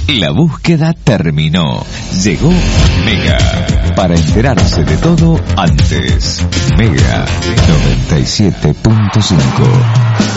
La búsqueda terminó. Llegó Mega. Para enterarse de todo antes. Mega 97.5.